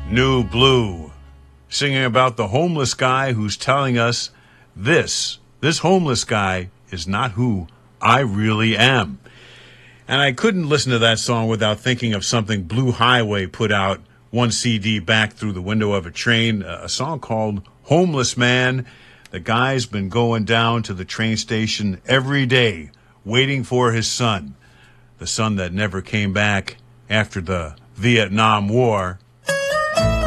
New Blue, singing about the homeless guy who's telling us this homeless guy is not who I really am. And I couldn't listen to that song without thinking of something Blue Highway put out, one CD back through the window of a train, a song called Homeless Man. The guy's been going down to the train station every day, waiting for his son, the son that never came back after the Vietnam War.